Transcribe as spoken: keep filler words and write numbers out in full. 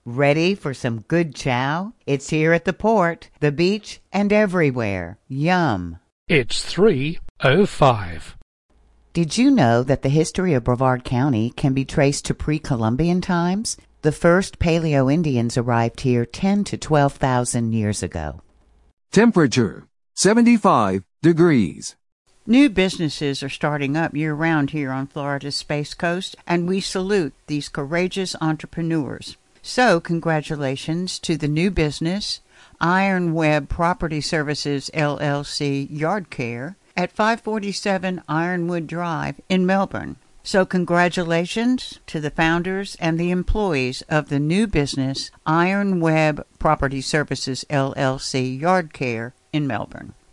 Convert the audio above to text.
Ready for some good chow? It's here at the port, the beach, and everywhere. Yum. It's three oh five. Did you know that the history of Brevard County can be traced to pre-Columbian times? The first Paleo-Indians arrived here ten to twelve thousand years ago. Temperature, seventy-five degrees. New businesses are starting up year-round here on Florida's Space Coast, and we salute these courageous entrepreneurs. So, congratulations to the new business, Iron Web Property Services, L L C Yard Care, at five forty-seven Ironwood Drive in Melbourne. So congratulations to the founders and the employees of the new business, Iron Web Property Services, L L C Yard Care in Melbourne.